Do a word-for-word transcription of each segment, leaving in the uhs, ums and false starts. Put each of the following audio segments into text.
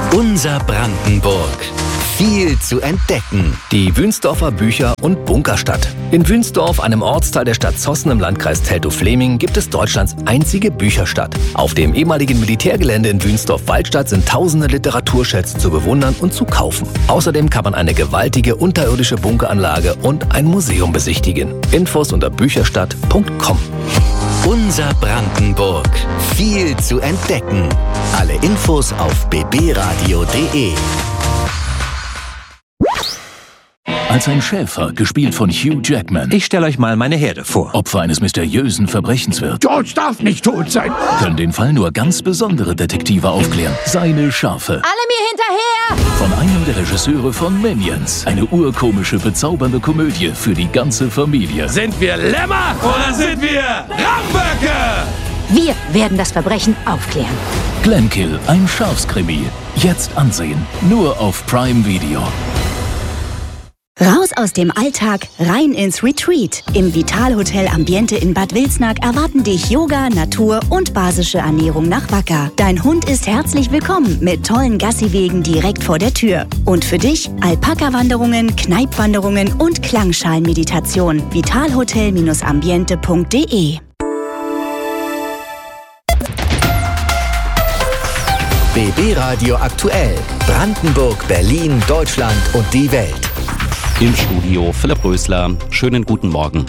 Unser Brandenburg. Viel zu entdecken. Die Wünsdorfer Bücher- und Bunkerstadt. In Wünsdorf, einem Ortsteil der Stadt Zossen im Landkreis Teltow-Fläming, gibt es Deutschlands einzige Bücherstadt. Auf dem ehemaligen Militärgelände in Wünsdorf-Waldstadt sind tausende Literaturschätze zu bewundern und zu kaufen. Außerdem kann man eine gewaltige unterirdische Bunkeranlage und ein Museum besichtigen. Infos unter bücherstadt punkt com. Unser Brandenburg. Viel zu entdecken. Alle Infos auf b b radio punkt d e. Als ein Schäfer, gespielt von Hugh Jackman, Ich stelle euch mal meine Herde vor. Opfer eines mysteriösen Verbrechens wird, George darf nicht tot sein. können den Fall nur ganz besondere Detektive aufklären. Seine Schafe. Alle mir hinterher! Von einem der Regisseure von Minions. Eine urkomische, bezaubernde Komödie für die ganze Familie. Sind wir Lämmer oder sind wir Ramböcke? Wir werden das Verbrechen aufklären. Glenkill, ein Schafskrimi. Jetzt ansehen. Nur auf Prime Video. Raus aus dem Alltag, rein ins Retreat. Im Vital-Hotel Ambiente in Bad Wilsnack erwarten dich Yoga, Natur und basische Ernährung nach Wacker. Dein Hund ist herzlich willkommen mit tollen Gassiwegen direkt vor der Tür. Und für dich Alpaka-Wanderungen, Kneippwanderungen und Klangschalenmeditation. vitalhotel ambiente punkt d e. B B Radio aktuell. Brandenburg, Berlin, Deutschland und die Welt. Im Studio Philipp Rösler. Schönen guten Morgen.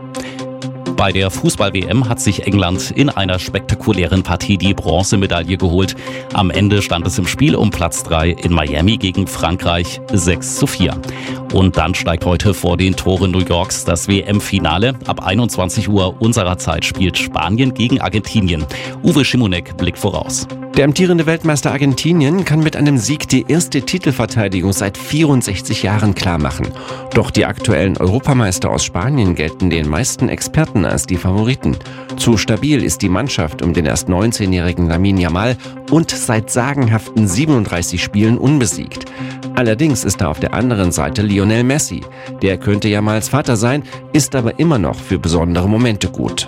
Bei der Fußball-W M hat sich England in einer spektakulären Partie die Bronzemedaille geholt. Am Ende stand es im Spiel um Platz drei in Miami gegen Frankreich sechs zu vier. Und dann steigt heute vor den Toren New Yorks das W M-Finale. Ab einundzwanzig Uhr unserer Zeit spielt Spanien gegen Argentinien. Uwe Schimonek blickt voraus. Der amtierende Weltmeister Argentinien kann mit einem Sieg die erste Titelverteidigung seit vierundsechzig Jahren klarmachen. Doch die aktuellen Europameister aus Spanien gelten den meisten Experten als die Favoriten. Zu stabil ist die Mannschaft um den erst neunzehnjährigen Lamine Yamal und seit sagenhaften siebenunddreißig Spielen unbesiegt. Allerdings ist da auf der anderen Seite Lionel Messi. Der könnte Yamals Vater sein, ist aber immer noch für besondere Momente gut.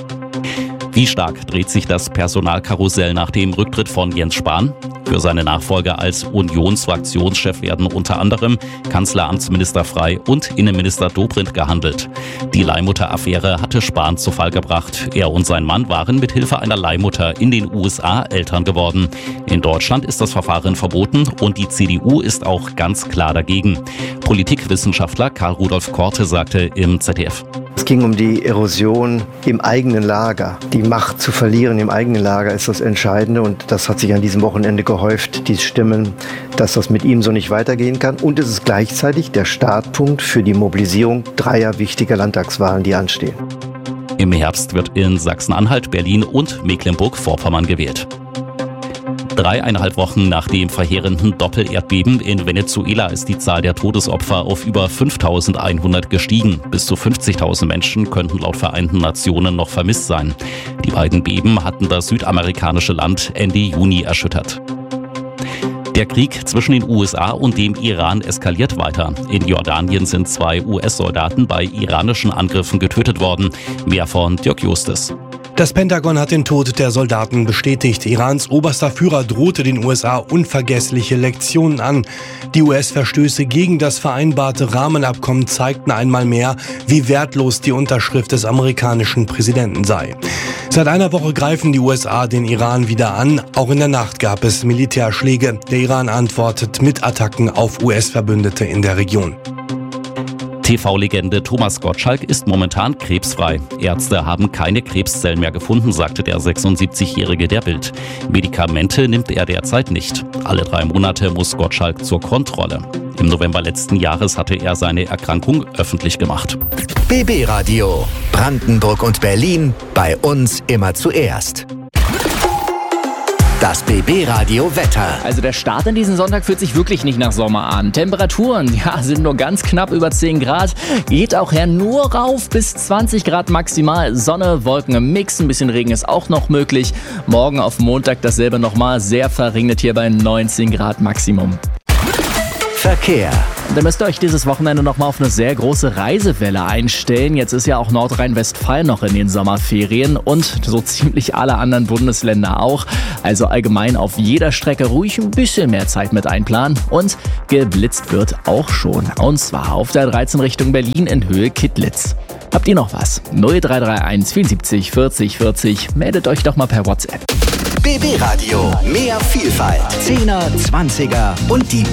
Wie stark dreht sich das Personalkarussell nach dem Rücktritt von Jens Spahn? Für seine Nachfolger als Unionsfraktionschef werden unter anderem Kanzleramtsminister Frey und Innenminister Dobrindt gehandelt. Die Leihmutter-Affäre hatte Spahn zu Fall gebracht. Er und sein Mann waren mit Hilfe einer Leihmutter in den U S A Eltern geworden. In Deutschland ist das Verfahren verboten und die C D U ist auch ganz klar dagegen. Politikwissenschaftler Karl Rudolf Korte sagte im Z D F. Es ging um die Erosion im eigenen Lager. Die Macht zu verlieren im eigenen Lager ist das Entscheidende und das hat sich an diesem Wochenende gehäuft, die Stimmen, dass das mit ihm so nicht weitergehen kann. Und es ist gleichzeitig der Startpunkt für die Mobilisierung dreier wichtiger Landtagswahlen, die anstehen. Im Herbst wird in Sachsen-Anhalt, Berlin und Mecklenburg-Vorpommern gewählt. Dreieinhalb Wochen nach dem verheerenden Doppelerdbeben in Venezuela ist die Zahl der Todesopfer auf über fünftausendeinhundert gestiegen. Bis zu fünfzigtausend Menschen könnten laut Vereinten Nationen noch vermisst sein. Die beiden Beben hatten das südamerikanische Land Ende Juni erschüttert. Der Krieg zwischen den U S A und dem Iran eskaliert weiter. In Jordanien sind zwei U S-Soldaten bei iranischen Angriffen getötet worden. Mehr von Dirk Justus. Das Pentagon hat den Tod der Soldaten bestätigt. Irans oberster Führer drohte den U S A unvergessliche Lektionen an. Die U S-Verstöße gegen das vereinbarte Rahmenabkommen zeigten einmal mehr, wie wertlos die Unterschrift des amerikanischen Präsidenten sei. Seit einer Woche greifen die U S A den Iran wieder an. Auch in der Nacht gab es Militärschläge. Der Iran antwortet mit Attacken auf U S-Verbündete in der Region. T V-Legende Thomas Gottschalk ist momentan krebsfrei. Ärzte haben keine Krebszellen mehr gefunden, sagte der sechsundsiebzigjährige der Bild. Medikamente nimmt er derzeit nicht. Alle drei Monate muss Gottschalk zur Kontrolle. Im November letzten Jahres hatte er seine Erkrankung öffentlich gemacht. B B Radio. Brandenburg und Berlin. Bei uns immer zuerst. Das B B Radio Wetter. Also der Start in diesen Sonntag fühlt sich wirklich nicht nach Sommer an. Temperaturen, ja, sind nur ganz knapp über zehn Grad. Geht auch her nur rauf bis zwanzig Grad maximal. Sonne, Wolken im Mix, ein bisschen Regen ist auch noch möglich. Morgen auf Montag dasselbe nochmal, sehr verregnet hier bei neunzehn Grad Maximum. Verkehr. Und dann müsst ihr euch dieses Wochenende nochmal auf eine sehr große Reisewelle einstellen. Jetzt ist ja auch Nordrhein-Westfalen noch in den Sommerferien und so ziemlich alle anderen Bundesländer auch. Also allgemein auf jeder Strecke ruhig ein bisschen mehr Zeit mit einplanen. Und geblitzt wird auch schon. Und zwar auf der dreizehn Richtung Berlin in Höhe Kittlitz. Habt ihr noch was? null drei drei eins vierundsiebzig vierzig vierzig. Meldet euch doch mal per WhatsApp. B B Radio. Mehr Vielfalt. Zehner, Zwanziger und die